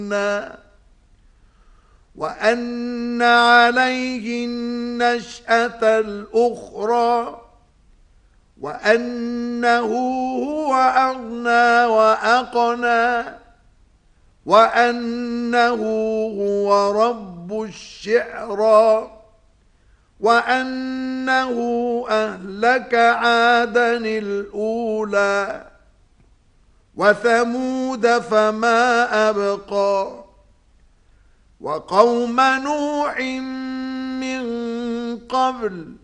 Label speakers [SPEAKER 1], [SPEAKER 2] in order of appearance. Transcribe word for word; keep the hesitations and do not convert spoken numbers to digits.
[SPEAKER 1] وأن عليه النشأة الأخرى وأنه هو أغنى وأقنى وأنه هو رب الشعرى وأنه أهلك عادًا الأولى وثمود فما أبقى وقوم نوح من قبل